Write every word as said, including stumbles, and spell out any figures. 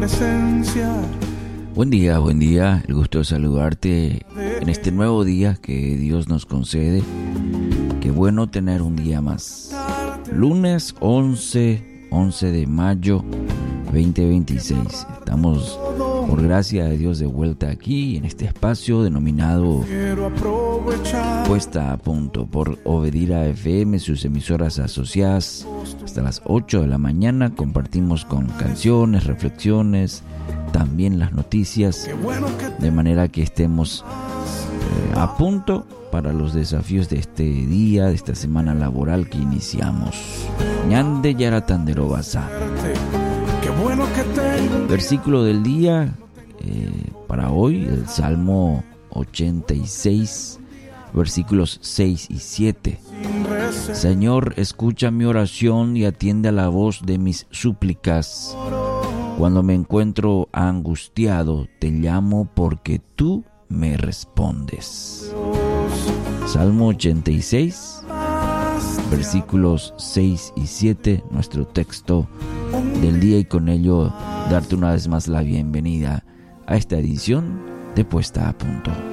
presencia. Buen día, buen día. El gusto de saludarte en este nuevo día que Dios nos concede. Qué bueno tener un día más. Lunes once, once de mayo veinte veintiséis. Estamos, por gracia de Dios, de vuelta aquí en este espacio denominado Puesta a Punto por Obedira F M, sus emisoras asociadas. Hasta las ocho de la mañana compartimos con canciones, reflexiones, también las noticias, de manera que estemos eh, a punto para los desafíos de este día, de esta semana laboral que iniciamos. Ñande Yaratandero Basa. Versículo del día eh, para hoy, el Salmo ochenta y seis, versículos seis y siete. Señor, escucha mi oración y atiende a la voz de mis súplicas. Cuando me encuentro angustiado, te llamo porque tú me respondes. Salmo ochenta y seis, versículos seis y siete, nuestro texto del día, y con ello darte una vez más la bienvenida a esta edición de Puesta a Punto.